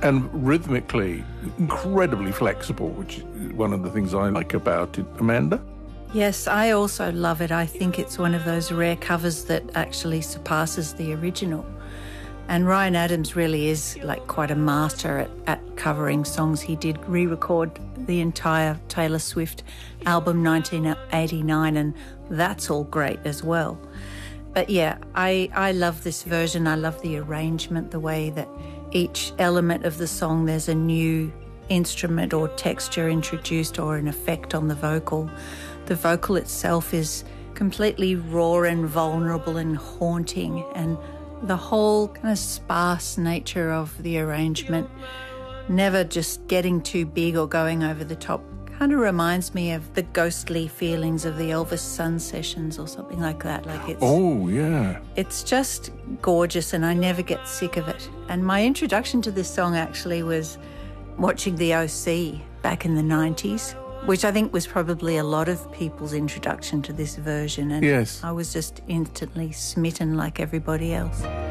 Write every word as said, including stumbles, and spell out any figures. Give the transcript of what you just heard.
and rhythmically incredibly flexible, which is one of the things I like about it. Amanda? Yes, I also love it. I think it's one of those rare covers that actually surpasses the original. And Ryan Adams really is like quite a master at, at covering songs. He did re-record the entire Taylor Swift album nineteen eighty-nine, and that's all great as well. But yeah, I, I love this version. I love the arrangement, the way that each element of the song, there's a new instrument or texture introduced or an effect on the vocal. The vocal itself is completely raw and vulnerable and haunting, and the whole kind of sparse nature of the arrangement, never just getting too big or going over the top, kind of reminds me of the ghostly feelings of the Elvis Sun sessions or something like that. Like it's Oh, yeah. It's just gorgeous, and I never get sick of it. And my introduction to this song actually was watching The O C back in the nineties, which I think was probably a lot of people's introduction to this version. And yes. I was just instantly smitten like everybody else.